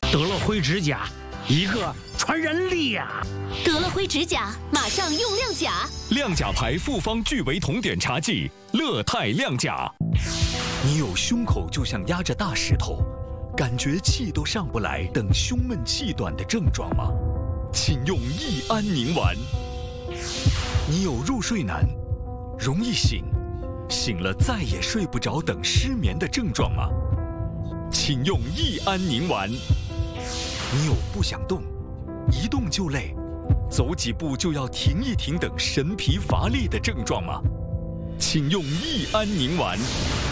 得了灰指甲，一个传人力呀！ 得了灰指甲，马上用亮甲。 亮甲牌复方聚维酮碘茶剂，乐泰亮甲。你有胸口就像压着大石头，感觉气都上不来，等胸闷气短的症状吗？请用益安宁丸。你有入睡难，容易醒，醒了再也睡不着等失眠的症状吗？请用益安宁丸。你有不想动，一动就累，走几步就要停一停等神疲乏力的症状吗？请用益安宁丸。